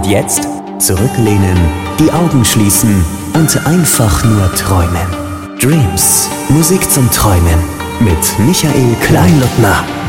Und jetzt zurücklehnen, die Augen schließen und einfach nur träumen. Dreams, Musik zum Träumen mit Michael Kleinluttner.